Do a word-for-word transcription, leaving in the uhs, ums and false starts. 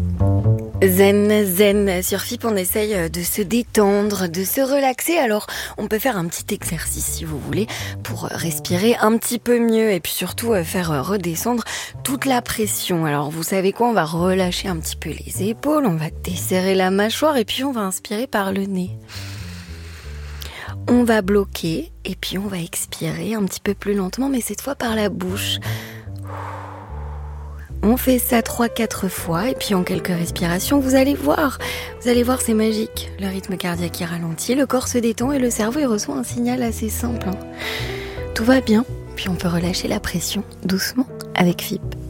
Zen, zen. Sur F I P, on essaye de se détendre, de se relaxer. Alors, on peut faire un petit exercice, si vous voulez, pour respirer un petit peu mieux et puis surtout faire redescendre toute la pression. Alors, vous savez quoi? On va relâcher un petit peu les épaules, on va desserrer la mâchoire et puis on va inspirer par le nez. On va bloquer et puis on va expirer un petit peu plus lentement, mais cette fois par la bouche. On fait ça trois quatre fois et puis en quelques respirations, vous allez voir, vous allez voir, c'est magique. Le rythme cardiaque est ralenti, le corps se détend et le cerveau il reçoit un signal assez simple. Hein. Tout va bien, puis on peut relâcher la pression doucement avec F I P.